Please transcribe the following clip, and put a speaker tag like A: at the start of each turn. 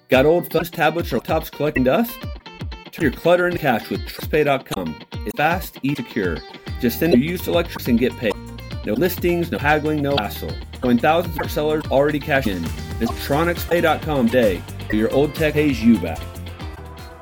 A: Got old phones, tablets, or laptops collecting dust? Turn your clutter into cash with TrustPay.com. It's fast, easy, secure. Just send your used electronics and get paid. No listings, no haggling, no hassle. Knowing thousands of sellers already cash in. Visit TronixPay.com today, so your old tech pays you back.